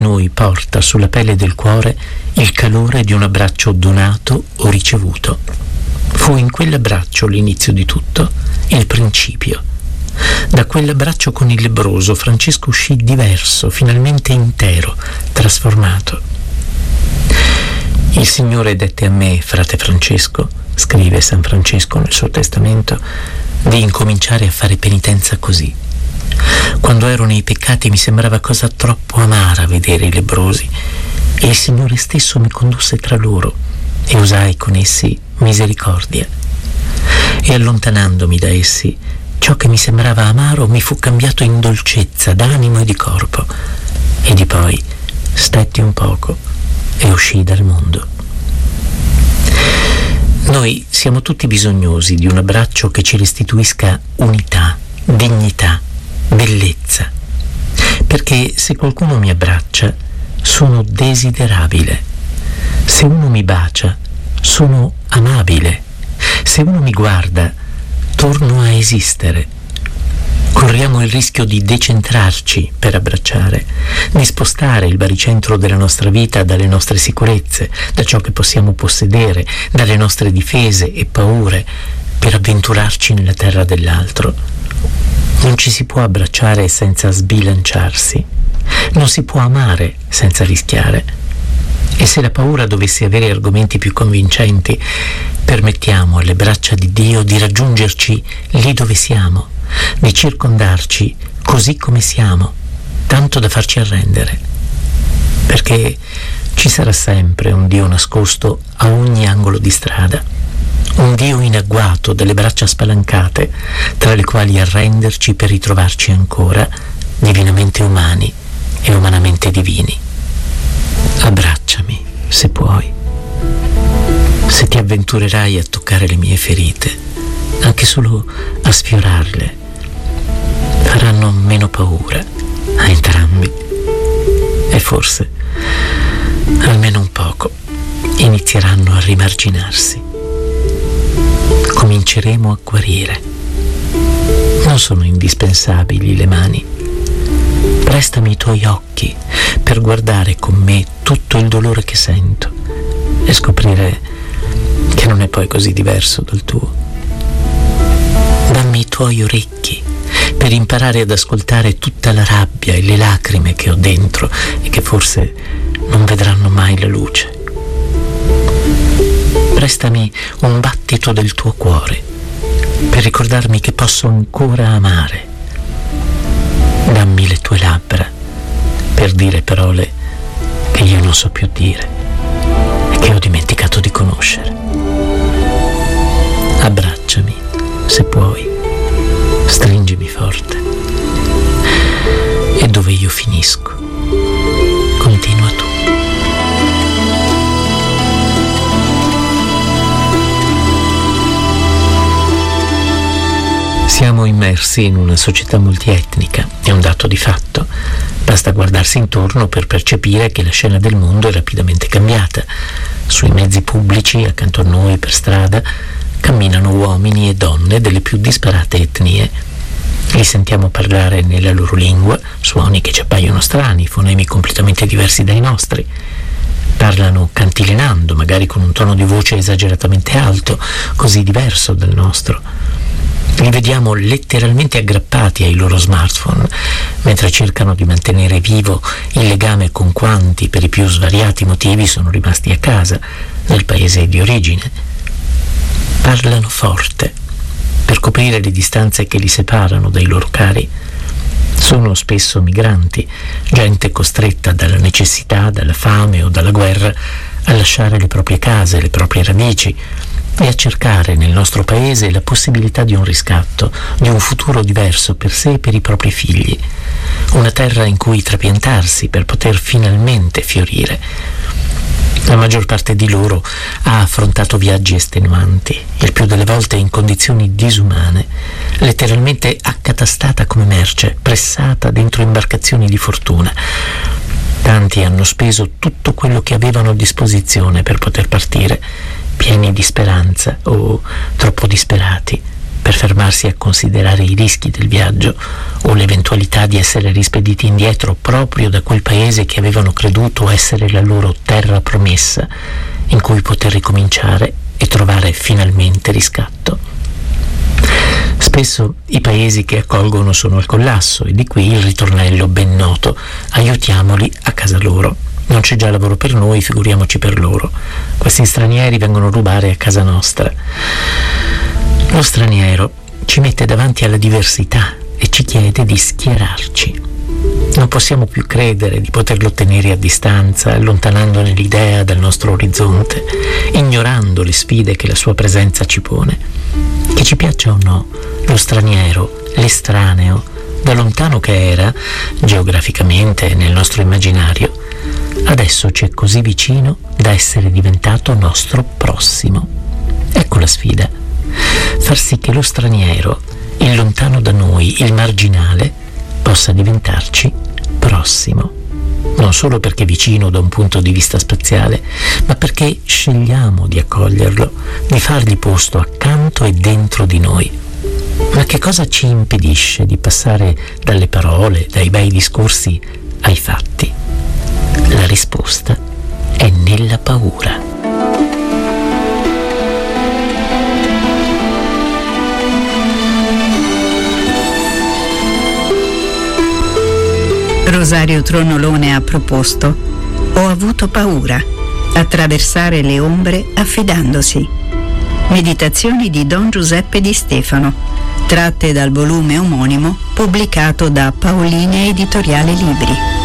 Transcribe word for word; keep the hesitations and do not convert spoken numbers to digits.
noi porta sulla pelle del cuore il calore di un abbraccio donato o ricevuto. Fu in quell'abbraccio l'inizio di tutto, il principio. Da quell'abbraccio con il lebbroso Francesco uscì diverso, finalmente intero, trasformato. Il Signore dette a me, frate Francesco, scrive San Francesco nel suo testamento, di incominciare a fare penitenza così. Quando ero nei peccati mi sembrava cosa troppo amara vedere i lebbrosi, e il Signore stesso mi condusse tra loro e usai con essi misericordia. E allontanandomi da essi, ciò che mi sembrava amaro mi fu cambiato in dolcezza d'animo e di corpo, e di poi stetti un poco e uscii dal mondo. Noi siamo tutti bisognosi di un abbraccio che ci restituisca unità, dignità, bellezza, perché se qualcuno mi abbraccia sono desiderabile, se uno mi bacia sono amabile, se uno mi guarda torno a esistere. Corriamo il rischio di decentrarci per abbracciare, di spostare il baricentro della nostra vita dalle nostre sicurezze, da ciò che possiamo possedere, dalle nostre difese e paure, per avventurarci nella terra dell'altro. Non ci si può abbracciare senza sbilanciarsi, non si può amare senza rischiare. E se la paura dovesse avere argomenti più convincenti, permettiamo alle braccia di Dio di raggiungerci lì dove siamo, di circondarci così come siamo, tanto da farci arrendere, perché ci sarà sempre un Dio nascosto a ogni angolo di strada, un Dio in agguato dalle braccia spalancate, tra le quali arrenderci per ritrovarci ancora divinamente umani e umanamente divini. Abbracciami, se puoi, se ti avventurerai a toccare le mie ferite, anche solo a sfiorarle, faranno meno paura a entrambi e forse, almeno un poco, inizieranno a rimarginarsi. Cominceremo a guarire. Non sono indispensabili le mani. Prestami i tuoi occhi per guardare con me tutto il dolore che sento e scoprire che non è poi così diverso dal tuo. Dammi i tuoi orecchi per imparare ad ascoltare tutta la rabbia e le lacrime che ho dentro e che forse non vedranno mai la luce. Prestami un battito del tuo cuore per ricordarmi che posso ancora amare. Dammi le tue labbra per dire parole che io non so più dire e che ho dimenticato di conoscere. Abbracciami, se puoi, stringimi forte. E dove io finisco, continua tu. Siamo immersi in una società multietnica, è un dato di fatto. Basta guardarsi intorno per percepire che la scena del mondo è rapidamente cambiata. Sui mezzi pubblici, accanto a noi per strada, camminano uomini e donne delle più disparate etnie. Li sentiamo parlare nella loro lingua, suoni che ci appaiono strani, fonemi completamente diversi dai nostri. Parlano cantilenando, magari con un tono di voce esageratamente alto, così diverso dal nostro. Li vediamo letteralmente aggrappati ai loro smartphone, mentre cercano di mantenere vivo il legame con quanti, per i più svariati motivi, sono rimasti a casa, nel paese di origine. Parlano forte, per coprire le distanze che li separano dai loro cari. Sono spesso migranti, gente costretta dalla necessità, dalla fame o dalla guerra a lasciare le proprie case, le proprie radici, e a cercare nel nostro paese la possibilità di un riscatto, di un futuro diverso per sé e per i propri figli, una terra in cui trapiantarsi per poter finalmente fiorire. La maggior parte di loro ha affrontato viaggi estenuanti, il più delle volte in condizioni disumane, letteralmente accatastata come merce, pressata dentro imbarcazioni di fortuna. Tanti hanno speso tutto quello che avevano a disposizione per poter partire, pieni di speranza o troppo disperati, per fermarsi a considerare i rischi del viaggio o l'eventualità di essere rispediti indietro proprio da quel paese che avevano creduto essere la loro terra promessa, in cui poter ricominciare e trovare finalmente riscatto. Spesso i paesi che accolgono sono al collasso e di qui il ritornello ben noto: aiutiamoli a casa loro. Non c'è già lavoro per noi, figuriamoci per loro. Questi stranieri vengono a rubare a casa nostra. Lo straniero ci mette davanti alla diversità e ci chiede di schierarci. Non possiamo più credere di poterlo tenere a distanza, allontanandone l'idea dal nostro orizzonte, ignorando le sfide che la sua presenza ci pone. Che ci piaccia o no, lo straniero, l'estraneo, da lontano che era, geograficamente nel nostro immaginario, adesso ci è così vicino da essere diventato nostro prossimo. Ecco la sfida: far sì che lo straniero, il lontano da noi, il marginale, possa diventarci prossimo. Non solo perché vicino da un punto di vista spaziale, ma perché scegliamo di accoglierlo, di fargli posto accanto e dentro di noi. Ma che cosa ci impedisce di passare dalle parole, dai bei discorsi, ai fatti? La risposta è nella paura. Rosario Tronolone ha proposto: ho avuto paura, attraversare le ombre affidandosi. Meditazioni di Don Giuseppe Di Stefano, tratte dal volume omonimo pubblicato da Paolini Editoriale Libri.